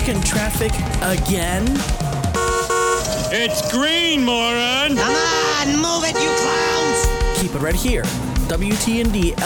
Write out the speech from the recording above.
stuck in traffic again? It's green, moron! Come on, move it, you clowns! Keep it right here. WTND